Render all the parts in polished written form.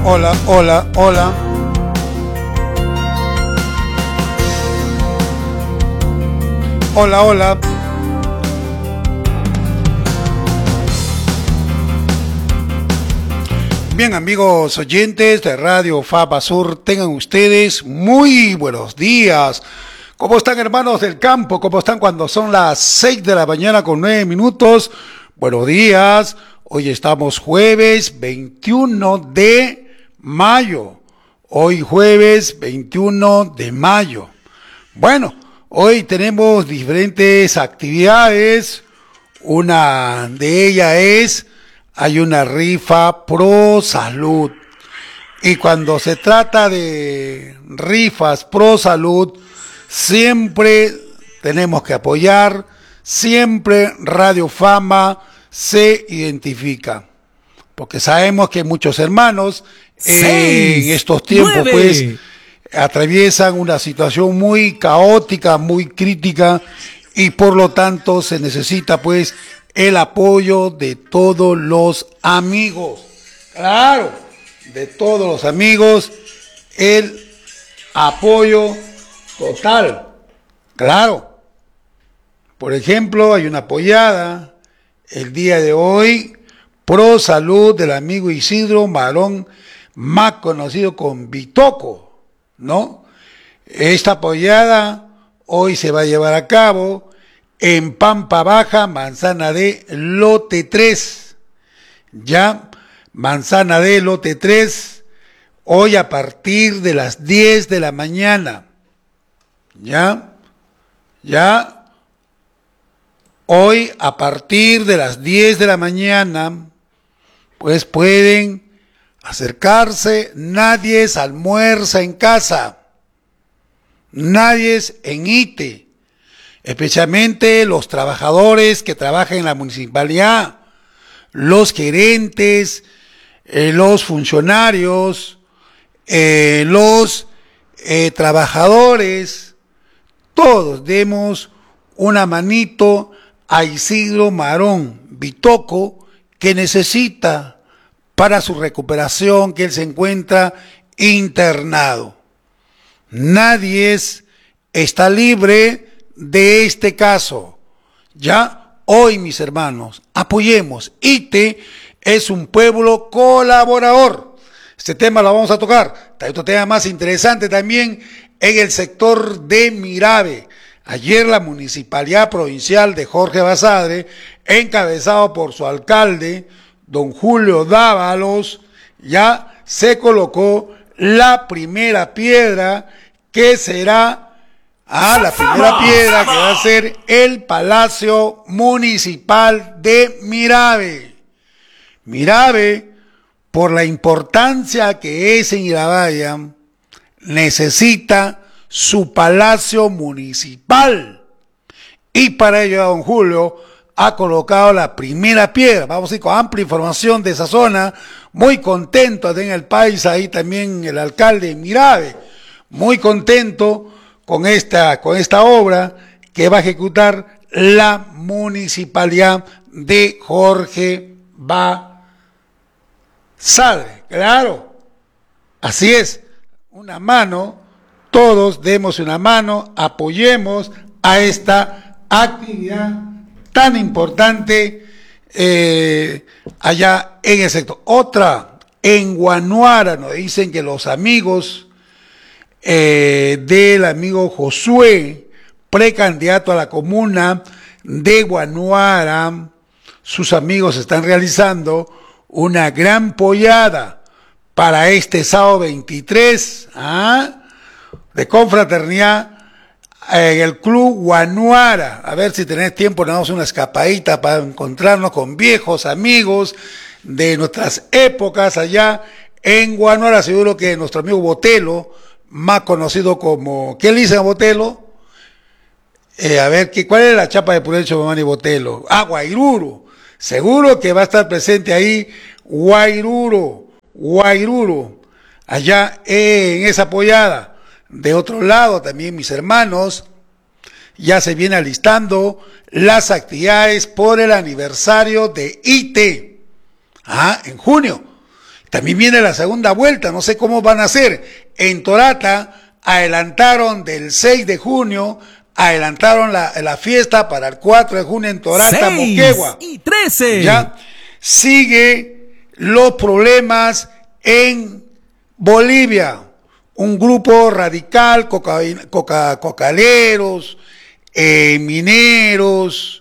Hola, hola, hola. Hola, hola. Bien, amigos oyentes de Radio Fapa Sur, tengan ustedes muy buenos días. ¿Cómo están, hermanos del campo? ¿Cómo están cuando son las 6 de la mañana con 9 minutos? Buenos días. Hoy estamos jueves 21 de mayo. Hoy jueves 21 de mayo. Bueno, hoy tenemos diferentes actividades. Una de ellas hay una rifa pro salud. Y cuando se trata de rifas pro salud, siempre tenemos que apoyar, siempre Radio Fama se identifica. Porque sabemos que muchos hermanos en estos tiempos 9. pues atraviesan una situación muy caótica, muy crítica, y por lo tanto se necesita pues el apoyo de todos los amigos. Claro, de todos los amigos, el apoyo total. Claro. Por ejemplo, hay una apoyada el día de hoy pro salud del amigo Isidro Marón, más conocido como Bitoco, ¿no? Esta apoyada hoy se va a llevar a cabo en Pampa Baja, Manzana D, lote 3. Ya, Manzana D, lote 3, hoy a partir de las 10 de la mañana. Ya, hoy a partir de las 10 de la mañana, pues pueden acercarse. Nadie se almuerza en casa, nadie es en ITE, especialmente los trabajadores que trabajan en la municipalidad, los gerentes, los funcionarios, los trabajadores, todos demos una manito a Isidro Marón Bitoco, que necesita para su recuperación, que él se encuentra internado. Nadie está libre de este caso. Ya hoy, mis hermanos, apoyemos. ITE es un pueblo colaborador. Este tema lo vamos a tocar. Hay otro tema más interesante también en el sector de Mirave. Ayer la Municipalidad Provincial de Jorge Basadre, encabezado por su alcalde, don Julio Dávalos, ya se colocó la primera piedra que será, la primera piedra que va a ser el Palacio Municipal de Mirave. Mirave, por la importancia que es en Irabaya, necesita su palacio municipal, y para ello don Julio ha colocado la primera piedra. Vamos a ir con amplia información de esa zona. Muy contento en el país, ahí también el alcalde de Mirave, muy contento con esta obra que va a ejecutar la municipalidad de Jorge Basadre. Claro, así es, una mano. Todos demos una mano, apoyemos a esta actividad tan importante allá en el sector. Otra, en Guanuara nos dicen que los amigos del amigo Josué, precandidato a la comuna de Guanuara, sus amigos están realizando una gran pollada para este sábado 23, de confraternidad en el Club Guanuara. A ver si tenés tiempo, nos damos una escapadita para encontrarnos con viejos amigos de nuestras épocas allá en Guanuara. Seguro que nuestro amigo Botelo, más conocido como, ¿qué le dicen a Botelo? A ver, ¿cuál es la chapa de Prudencio Mamani Botelo? Guairuro. Seguro que va a estar presente ahí Guairuro, allá en esa pollada. De otro lado, también, mis hermanos, ya se viene alistando las actividades por el aniversario de ITE, en junio. También viene la segunda vuelta, no sé cómo van a hacer. En Torata adelantaron del 6 de junio, adelantaron la fiesta para el 4 de junio en Torata, 6 Moquegua. y 13. ¿Ya? Sigue los problemas en Bolivia. Un grupo radical, cocaleros, mineros,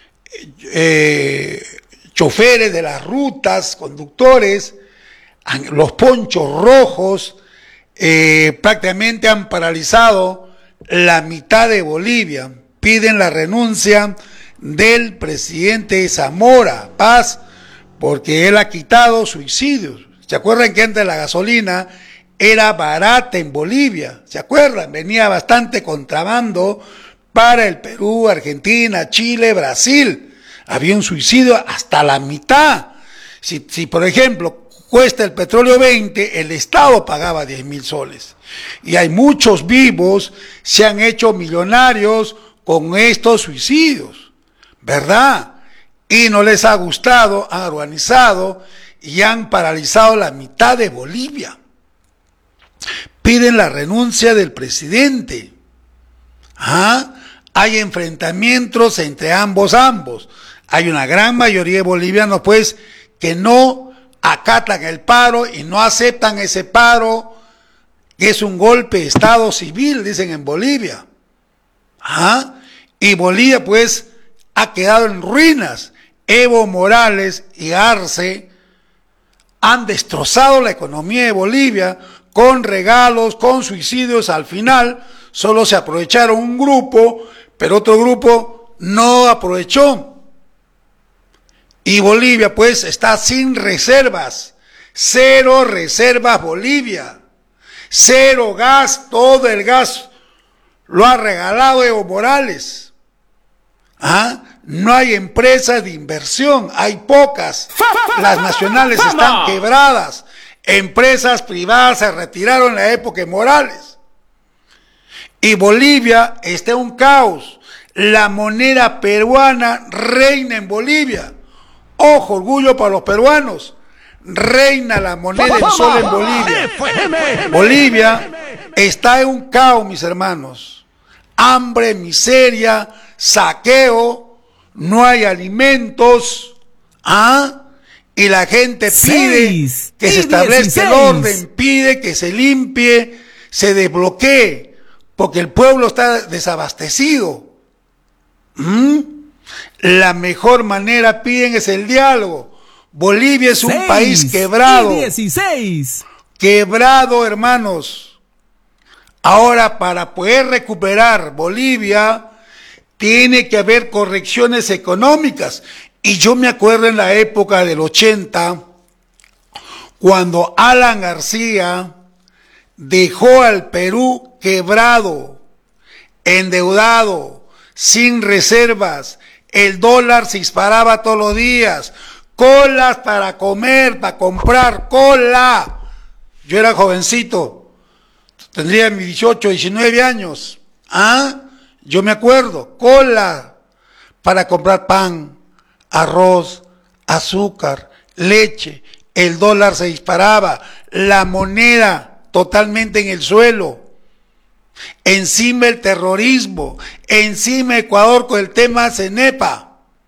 choferes de las rutas, conductores, los ponchos rojos, prácticamente han paralizado la mitad de Bolivia. Piden la renuncia del presidente Zamora Paz, porque él ha quitado subsidios. ¿Se acuerdan que antes la gasolina era barata en Bolivia? ¿Se acuerdan? Venía bastante contrabando para el Perú, Argentina, Chile, Brasil. Había un subsidio hasta la mitad. Si por ejemplo, cuesta el petróleo 20, el Estado pagaba 10.000 soles. Y hay muchos vivos, se han hecho millonarios con estos subsidios, ¿verdad? Y no les ha gustado, han organizado y han paralizado la mitad de Bolivia. Piden la renuncia del presidente. Hay enfrentamientos entre ambos. Hay una gran mayoría de bolivianos, pues, que no acatan el paro y no aceptan ese paro, que es un golpe de Estado civil, dicen en Bolivia. Y Bolivia, pues, ha quedado en ruinas. Evo Morales y Arce han destrozado la economía de Bolivia con regalos, con suicidios. Al final solo se aprovecharon un grupo, pero otro grupo no aprovechó. Y Bolivia, pues, está sin reservas. 0 reservas Bolivia. 0 gas, todo el gas lo ha regalado Evo Morales. No hay empresas de inversión, hay pocas. Las nacionales están quebradas. Empresas privadas se retiraron en la época de Morales. Y Bolivia está en un caos. La moneda peruana reina en Bolivia. Ojo, orgullo para los peruanos. Reina la moneda del sol en Bolivia. Bolivia está en un caos, mis hermanos. Hambre, miseria, saqueo, no hay alimentos, y la gente pide que se establezca el orden, pide que se limpie, se desbloquee, porque el pueblo está desabastecido. La mejor manera, piden, es el diálogo. Bolivia es un país quebrado. 16. Quebrado, hermanos. Ahora, para poder recuperar Bolivia, tiene que haber correcciones económicas. Y yo me acuerdo en la época del 80, cuando Alan García dejó al Perú quebrado, endeudado, sin reservas. El dólar se disparaba todos los días. Colas para comer, para comprar, cola. Yo era jovencito, tendría mis 18, 19 años. Yo me acuerdo, cola para comprar pan, arroz, azúcar, leche. El dólar se disparaba, la moneda totalmente en el suelo. Encima el terrorismo, encima Ecuador con el tema CENEPA.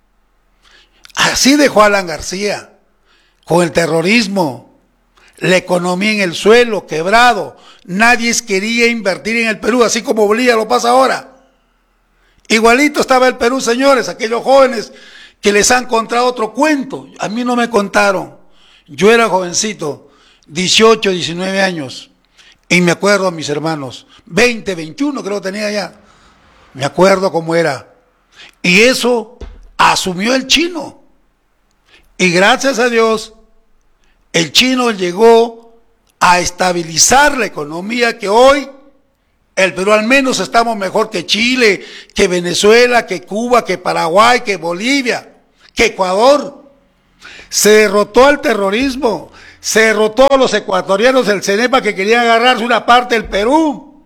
Así dejó Alan García, con el terrorismo, la economía en el suelo, quebrado. Nadie quería invertir en el Perú, así como Bolivia lo pasa ahora. Igualito estaba el Perú, señores, aquellos jóvenes que les han contado otro cuento. A mí no me contaron. Yo era jovencito, 18, 19 años, y me acuerdo a mis hermanos, 20, 21 creo que tenía ya. Me acuerdo cómo era. Y eso asumió el chino. Y gracias a Dios, el chino llegó a estabilizar la economía, que hoy el Perú al menos estamos mejor que Chile, que Venezuela, que Cuba, que Paraguay, que Bolivia, que Ecuador. Se derrotó al terrorismo, se derrotó a los ecuatorianos del CENEPA que querían agarrarse una parte del Perú.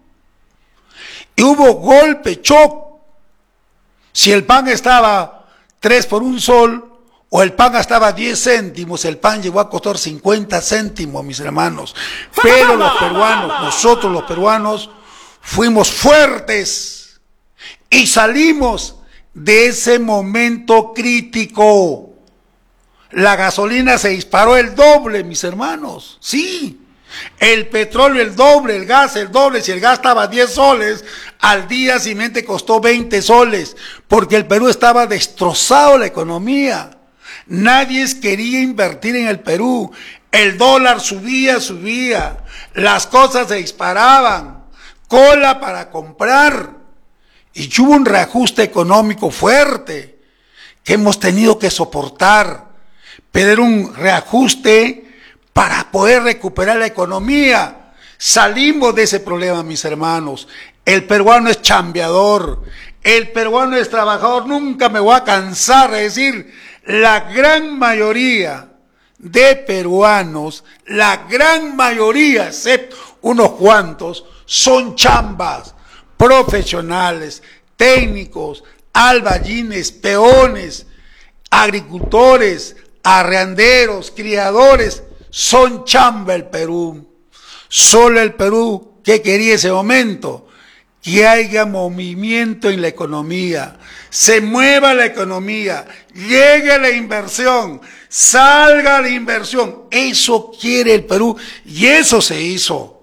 Y hubo golpe, shock. Si el pan estaba 3 por un sol, o el pan estaba 10 céntimos, el pan llegó a costar 50 céntimos, mis hermanos. Pero los peruanos, nosotros los peruanos, fuimos fuertes y salimos de ese momento crítico. La gasolina se disparó el doble, mis hermanos, sí. El petróleo el doble, el gas el doble. Si el gas estaba a 10 soles, al día siguiente costó 20 soles, porque el Perú estaba destrozado la economía. Nadie quería invertir en el Perú. El dólar subía, las cosas se disparaban, cola para comprar, y hubo un reajuste económico fuerte que hemos tenido que soportar, pero era un reajuste para poder recuperar la economía. Salimos de ese problema, mis hermanos. El peruano es chambeador, el peruano es trabajador. Nunca me voy a cansar de decir, la gran mayoría de peruanos, la gran mayoría, excepto unos cuantos, son chambas, profesionales, técnicos, albañiles, peones, agricultores, arrenderos, criadores. Son chamba el Perú. Solo el Perú, ¿qué quería ese momento? Que haya movimiento en la economía, se mueva la economía, llegue la inversión, salga la inversión. Eso quiere el Perú y eso se hizo.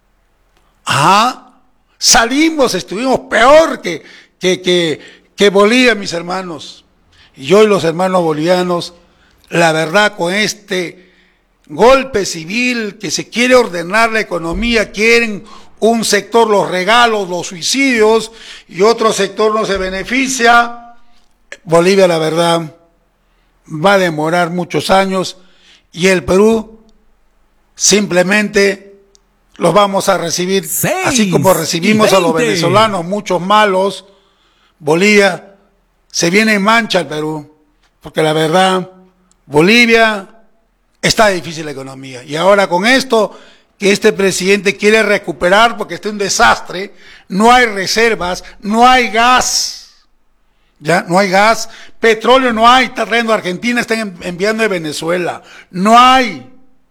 Salimos, estuvimos peor que Bolivia, mis hermanos. Y hoy los hermanos bolivianos, la verdad, con este golpe civil que se quiere ordenar la economía, quieren un sector los regalos, los suicidios, y otro sector no se beneficia. Bolivia, la verdad, va a demorar muchos años, y el Perú simplemente los vamos a recibir, así como recibimos a los venezolanos, muchos malos. Bolivia se viene en mancha al Perú, porque la verdad, Bolivia está difícil la economía. Y ahora con esto que este presidente quiere recuperar, porque está un desastre, no hay reservas, no hay gas, ya no hay gas, petróleo no hay, está trayendo Argentina, están enviando de Venezuela, no hay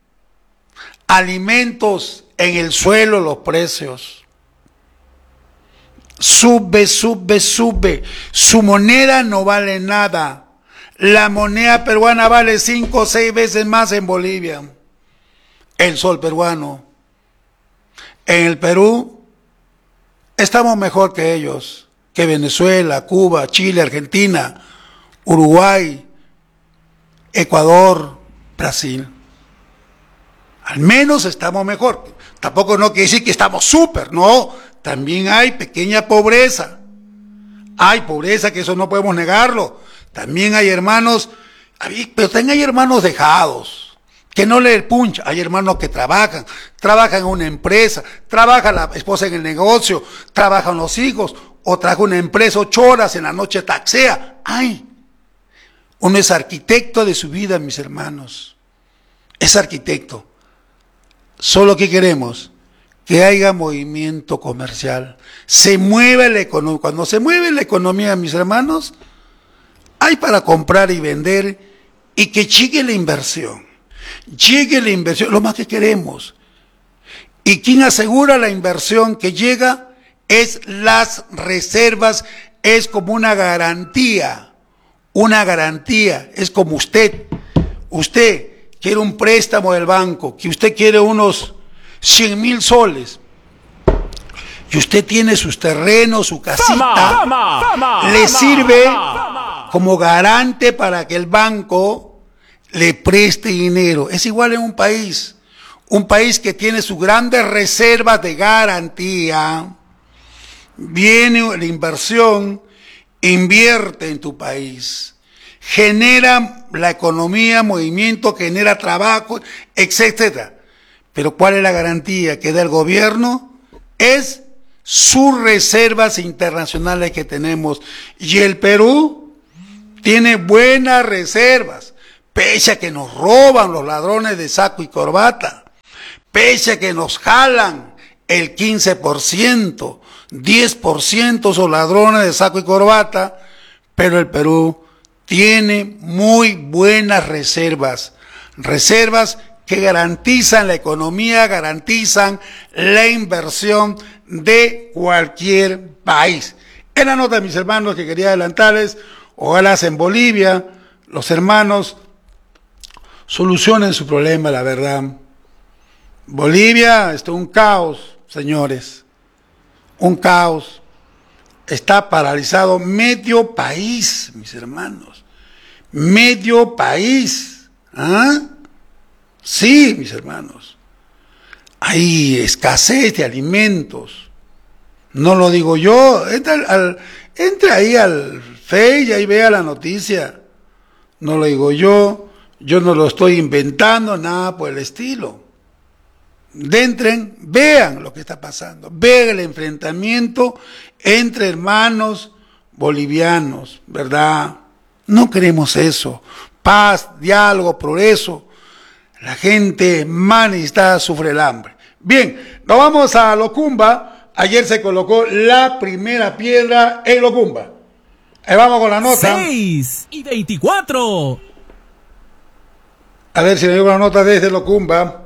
alimentos, en el suelo los precios. Sube, su moneda no vale nada. La moneda peruana vale 5 o 6 veces más en Bolivia. El sol peruano. En el Perú estamos mejor que ellos, que Venezuela, Cuba, Chile, Argentina, Uruguay, Ecuador, Brasil. Al menos estamos mejor. Tampoco no quiere decir que estamos súper, no. También hay pequeña pobreza. Hay pobreza, que eso no podemos negarlo. También hay hermanos, pero también hay hermanos dejados, que no le puncha. Hay hermanos que trabajan en una empresa, trabaja la esposa en el negocio, trabajan los hijos, o trabaja una empresa 8 horas, en la noche taxea. Uno es arquitecto de su vida, mis hermanos. Es arquitecto. Solo que queremos que haya movimiento comercial, se mueva la economía. Cuando se mueve la economía, mis hermanos, hay para comprar y vender, y que llegue la inversión, lo más que queremos. ¿Y quién asegura la inversión que llega? Es las reservas, es como una garantía, es como usted quiere un préstamo del banco, que usted quiere unos 100,000 soles, y usted tiene sus terrenos, su casita, le sirve como garante para que el banco le preste dinero. Es igual en un país que tiene sus grandes reservas de garantía. Viene la inversión, invierte en tu país, genera la economía, movimiento, genera trabajo, etcétera. Pero ¿cuál es la garantía que da el gobierno? Es sus reservas internacionales que tenemos. Y el Perú tiene buenas reservas, pese a que nos roban los ladrones de saco y corbata, pese a que nos jalan el 15%, 10% son ladrones de saco y corbata, pero el Perú tiene muy buenas reservas, reservas que garantizan la economía, garantizan la inversión de cualquier país. En la nota, mis hermanos, que quería adelantarles, ojalá en Bolivia los hermanos solucionen su problema, la verdad. Bolivia está un caos, señores, un caos. Está paralizado medio país, mis hermanos, medio país. ¿Ah? Sí, mis hermanos, hay escasez de alimentos. No lo digo yo, entre ahí al Face y ahí vea la noticia. No lo digo yo no lo estoy inventando, nada por el estilo. Entren, vean lo que está pasando, vean el enfrentamiento entre hermanos bolivianos, ¿verdad? No queremos eso. Paz, diálogo, progreso. La gente más necesitada sufre el hambre. Bien, nos vamos a Locumba. Ayer se colocó la primera piedra en Locumba. Ahí vamos con la nota. 6:24. A ver si me llevo la nota desde Locumba.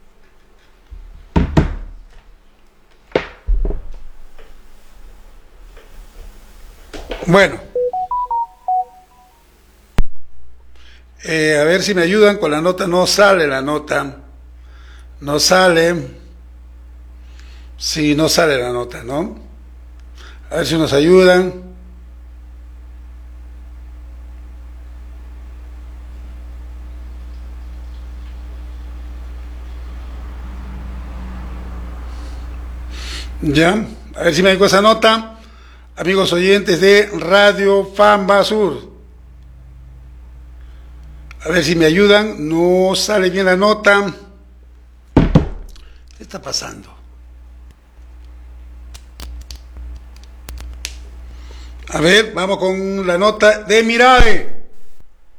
Bueno, a ver si me ayudan con la nota. No sale la nota, no sale. Sí, no sale la nota, ¿no? A ver si nos ayudan. Ya, a ver si me ayudan con esa nota. Amigos oyentes de Radio Famba Sur, a ver si me ayudan. No sale bien la nota. ¿Qué está pasando? A ver, vamos con la nota de Mirade.